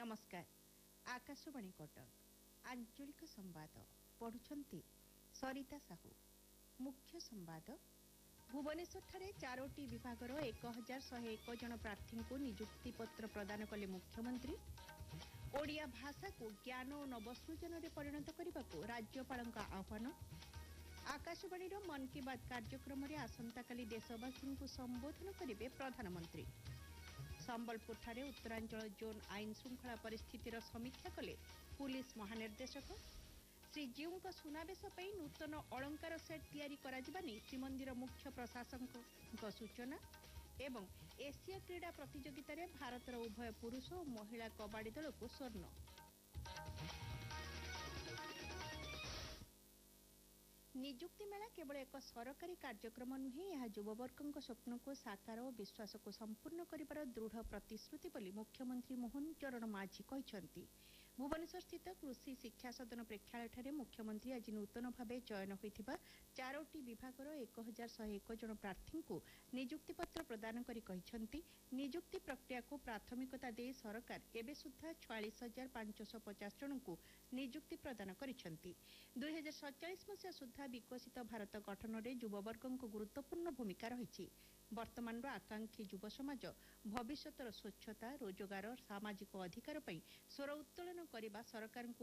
नमस्कार। आकाशवाणी कटक आंचलिक संवाद पढ़ुछंती सरिता साहू। मुख्य संवाद भुवनेश्वर ठारे 4टी विभागर 1101 जन प्रार्थी को नियुक्ति पत्र प्रदान कले मुख्यमंत्री। ओडिया भाषा को ज्ञान और नवसृजन में परिणत करने को राज्यपाल आह्वान। आकाशवाणी मन की बात कार्यक्रम में आसंताकाली देशवासी को संबोधन करेंगे प्रधानमंत्री। संबलपुर ठारे उत्तरांचल जोन आईन श्रृंखला परिस्थितिर समीक्षा कले पुलिस महानिर्देशक। श्रीजीऊ सुनावेश नूतन अलंकार सेट तैयारी कराजिबानी श्रीमंदिर मुख्य प्रशासक सूचना। एवं एशिया क्रीड़ा प्रतियोगिता रे भारतर उभय पुरुष और महिला कबाड़ी दल को स्वर्ण। नियुक्ति मेला केवल एक सरकारी कार्यक्रम नुहे, यह युववर्ग स्वप्न को साकार और विश्वास को संपूर्ण कर दृढ़ प्रतिश्रुति बोली मुख्यमंत्री मोहन चरण माझी कहते। भुवनेश्वर स्थित कृषि शिक्षा सदन प्रेक्षालय मुख्यमंत्री आज नूतन भाव चयन होता 4टी विभागर 1101 जन प्रार्थी को नियुक्ति पत्र प्रदान करी कहते नियुक्ति प्रक्रिया को प्राथमिकता दे सरकार एबे सुद्धा 46,550 जन को नियुक्ति प्रदान करिसेंती। 2047 मसीहा सुद्धा विकसित भारत गठन में युववर्ग गुरुत्वपूर्ण भूमिका रही। वर्तमान आकांक्षी युव समाज भविष्यतर स्वच्छता रोजगार सामाजिक अधिकार पर स्वर उत्तोलन करने सरकार